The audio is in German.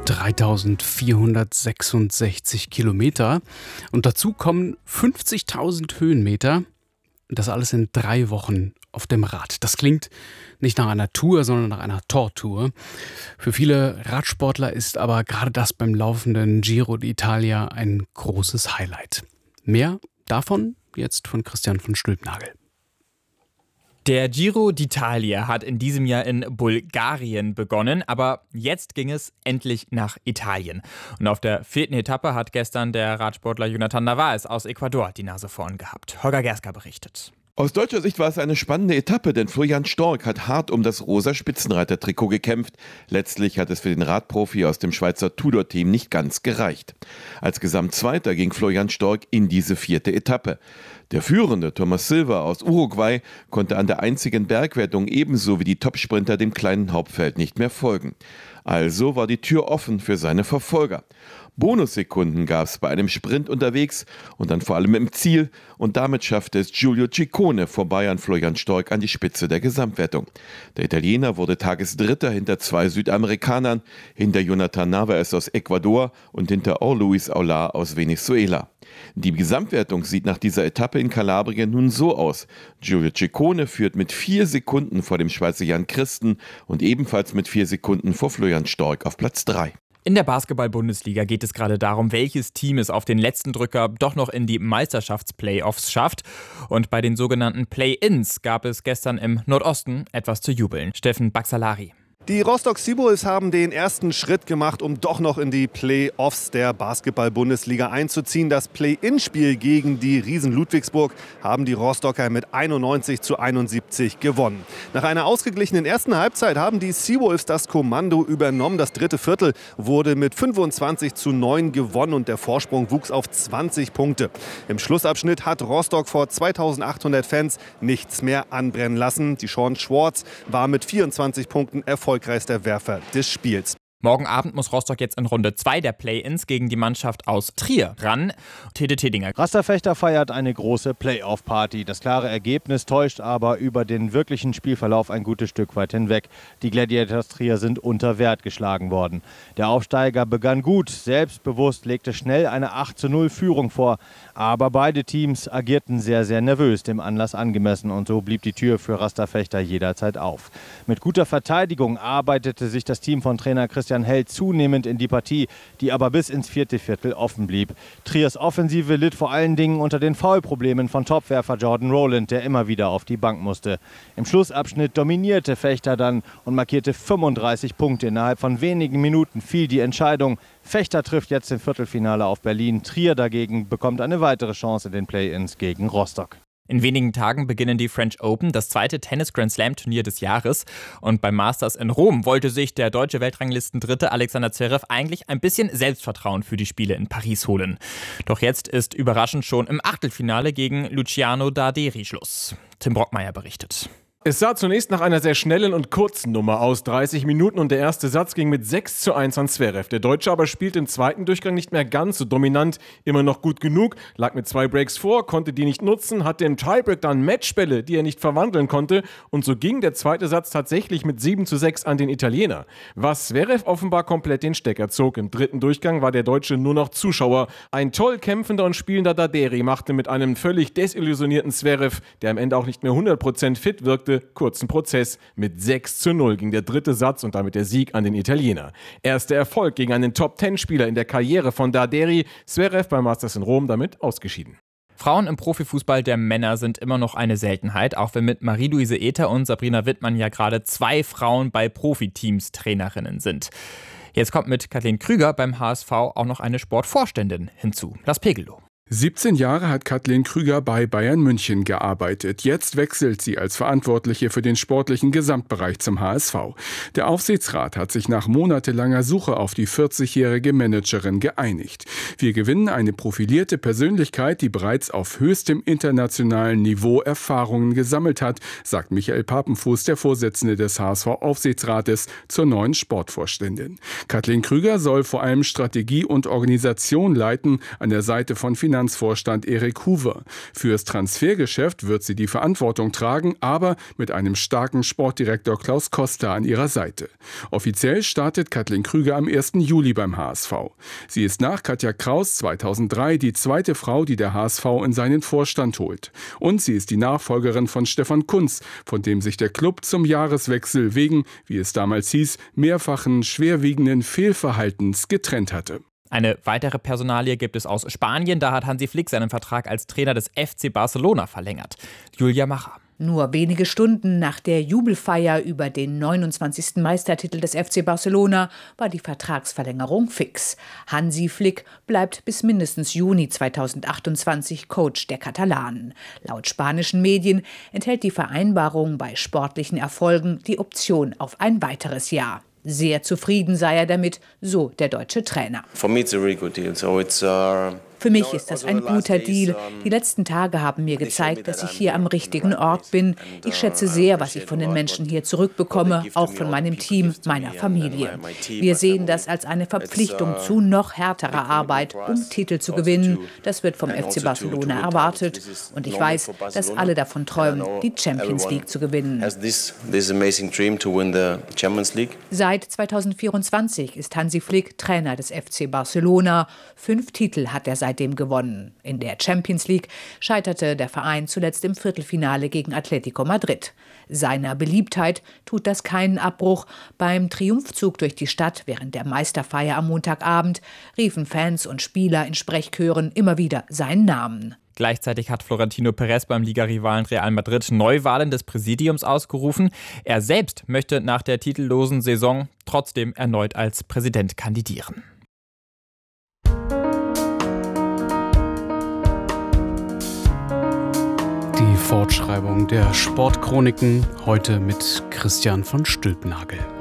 3.466 Kilometer und dazu kommen 50.000 Höhenmeter. Das alles in 3 Wochen auf dem Rad. Das klingt nicht nach einer Tour, sondern nach einer Tortour. Für viele Radsportler ist aber gerade das beim laufenden Giro d'Italia ein großes Highlight. Mehr davon jetzt von Christian von Stülpnagel. Der Giro d'Italia hat in diesem Jahr in Bulgarien begonnen, aber jetzt ging es endlich nach Italien. Und auf der 4. Etappe hat gestern der Radsportler Jonathan Narvaez aus Ecuador die Nase vorn gehabt. Holger Gerska berichtet. Aus deutscher Sicht war es eine spannende Etappe, denn Florian Stork hat hart um das rosa Spitzenreiter-Trikot gekämpft. Letztlich hat es für den Radprofi aus dem Schweizer Tudor-Team nicht ganz gereicht. Als Gesamtzweiter ging Florian Stork in diese 4. Etappe. Der führende Thomas Silva aus Uruguay konnte an der einzigen Bergwertung ebenso wie die Topsprinter dem kleinen Hauptfeld nicht mehr folgen. Also war die Tür offen für seine Verfolger. Bonussekunden gab es bei einem Sprint unterwegs und dann vor allem im Ziel, und damit schaffte es Giulio Ciccone vorbei an Florian Stork an die Spitze der Gesamtwertung. Der Italiener wurde Tagesdritter hinter 2 Südamerikanern, hinter Jonathan Narvaez aus Ecuador und hinter Luis Aular aus Venezuela. Die Gesamtwertung sieht nach dieser Etappe in Kalabrien nun so aus. Giulio Ciccone führt mit 4 Sekunden vor dem Schweizer Jan Christen und ebenfalls mit 4 Sekunden vor Florian Stork auf Platz 3. In der Basketball-Bundesliga geht es gerade darum, welches Team es auf den letzten Drücker doch noch in die Meisterschaftsplayoffs schafft. Und bei den sogenannten Play-Ins gab es gestern im Nordosten etwas zu jubeln. Steffen Baxalari. Die Rostock Seawolves haben den ersten Schritt gemacht, um doch noch in die Play-Offs der Basketball-Bundesliga einzuziehen. Das Play-In-Spiel gegen die Riesen Ludwigsburg haben die Rostocker mit 91:71 gewonnen. Nach einer ausgeglichenen ersten Halbzeit haben die Seawolves das Kommando übernommen. Das dritte Viertel wurde mit 25:9 gewonnen und der Vorsprung wuchs auf 20 Punkte. Im Schlussabschnitt hat Rostock vor 2.800 Fans nichts mehr anbrennen lassen. Die Sean Schwartz war mit 24 Punkten erfolgreichster Werfer des Spiels. Morgen Abend muss Rostock jetzt in Runde 2 der Play-Ins gegen die Mannschaft aus Trier ran. Tede Tedinger. Rasterfechter feiert eine große Playoff-Party. Das klare Ergebnis täuscht aber über den wirklichen Spielverlauf ein gutes Stück weit hinweg. Die Gladiators Trier sind unter Wert geschlagen worden. Der Aufsteiger begann gut, selbstbewusst, legte schnell eine 8:0 Führung vor. Aber beide Teams agierten sehr, sehr nervös, dem Anlass angemessen. Und so blieb die Tür für Rasterfechter jederzeit auf. Mit guter Verteidigung arbeitete sich das Team von Trainer Christian Held zunehmend in die Partie, die aber bis ins 4. Viertel offen blieb. Triers Offensive litt vor allen Dingen unter den Foulproblemen von Topwerfer Jordan Rowland, der immer wieder auf die Bank musste. Im Schlussabschnitt dominierte Fechter dann und markierte 35 Punkte. Innerhalb von wenigen Minuten fiel die Entscheidung. Fechter trifft jetzt im Viertelfinale auf Berlin. Trier dagegen bekommt eine weitere Chance in den Play-Ins gegen Rostock. In wenigen Tagen beginnen die French Open, das zweite Tennis-Grand-Slam-Turnier des Jahres. Und beim Masters in Rom wollte sich der deutsche Weltranglistendritte Alexander Zverev eigentlich ein bisschen Selbstvertrauen für die Spiele in Paris holen. Doch jetzt ist überraschend schon im Achtelfinale gegen Luciano Darderi Schluss. Tim Brockmeier berichtet. Es sah zunächst nach einer sehr schnellen und kurzen Nummer aus, 30 Minuten, und der erste Satz ging mit 6:1 an Zverev. Der Deutsche aber spielte im zweiten Durchgang nicht mehr ganz so dominant, immer noch gut genug, lag mit 2 Breaks vor, konnte die nicht nutzen, hatte im Tiebreak dann Matchbälle, die er nicht verwandeln konnte, und so ging der zweite Satz tatsächlich mit 7:6 an den Italiener. Was Zverev offenbar komplett den Stecker zog. Im dritten Durchgang war der Deutsche nur noch Zuschauer. Ein toll kämpfender und spielender Darderi machte mit einem völlig desillusionierten Zverev, der am Ende auch nicht mehr 100% fit wirkte, kurzen Prozess. Mit 6:0 ging der dritte Satz und damit der Sieg an den Italiener. Erster Erfolg gegen einen Top-10-Spieler in der Karriere von Darderi. Zverev beim Masters in Rom damit ausgeschieden. Frauen im Profifußball der Männer sind immer noch eine Seltenheit, auch wenn mit Marie-Louise Ether und Sabrina Wittmann ja gerade 2 Frauen bei Profiteams Trainerinnen sind. Jetzt kommt mit Kathleen Krüger beim HSV auch noch eine Sportvorständin hinzu. Las Pegelow. 17 Jahre hat Kathleen Krüger bei Bayern München gearbeitet. Jetzt wechselt sie als Verantwortliche für den sportlichen Gesamtbereich zum HSV. Der Aufsichtsrat hat sich nach monatelanger Suche auf die 40-jährige Managerin geeinigt. Wir gewinnen eine profilierte Persönlichkeit, die bereits auf höchstem internationalen Niveau Erfahrungen gesammelt hat, sagt Michael Papenfuß, der Vorsitzende des HSV-Aufsichtsrates, zur neuen Sportvorständin. Kathleen Krüger soll vor allem Strategie und Organisation leiten, an der Seite von Finanzminister Finanzvorstand Erik Hoover. Fürs Transfergeschäft wird sie die Verantwortung tragen, aber mit einem starken Sportdirektor Klaus Koster an ihrer Seite. Offiziell startet Kathleen Krüger am 1. Juli beim HSV. Sie ist nach Katja Kraus 2003 die zweite Frau, die der HSV in seinen Vorstand holt. Und sie ist die Nachfolgerin von Stefan Kuntz, von dem sich der Club zum Jahreswechsel wegen, wie es damals hieß, mehrfachen schwerwiegenden Fehlverhaltens getrennt hatte. Eine weitere Personalie gibt es aus Spanien. Da hat Hansi Flick seinen Vertrag als Trainer des FC Barcelona verlängert. Julia Macher. Nur wenige Stunden nach der Jubelfeier über den 29. Meistertitel des FC Barcelona war die Vertragsverlängerung fix. Hansi Flick bleibt bis mindestens Juni 2028 Coach der Katalanen. Laut spanischen Medien enthält die Vereinbarung bei sportlichen Erfolgen die Option auf ein weiteres Jahr. Sehr zufrieden sei er damit, so der deutsche Trainer. Für mich ist das ein guter Deal. Die letzten Tage haben mir gezeigt, dass ich hier am richtigen Ort bin. Ich schätze sehr, was ich von den Menschen hier zurückbekomme, auch von meinem Team, meiner Familie. Wir sehen das als eine Verpflichtung zu noch härterer Arbeit, um Titel zu gewinnen. Das wird vom FC Barcelona erwartet. Und ich weiß, dass alle davon träumen, die Champions League zu gewinnen. Seit 2024 ist Hansi Flick Trainer des FC Barcelona. 5 Titel hat er seitdem gewonnen. In der Champions League scheiterte der Verein zuletzt im Viertelfinale gegen Atletico Madrid. Seiner Beliebtheit tut das keinen Abbruch. Beim Triumphzug durch die Stadt während der Meisterfeier am Montagabend riefen Fans und Spieler in Sprechchören immer wieder seinen Namen. Gleichzeitig hat Florentino Perez beim Ligarivalen Real Madrid Neuwahlen des Präsidiums ausgerufen. Er selbst möchte nach der titellosen Saison trotzdem erneut als Präsident kandidieren. Die Fortschreibung der Sportchroniken heute mit Christian von Stülpnagel.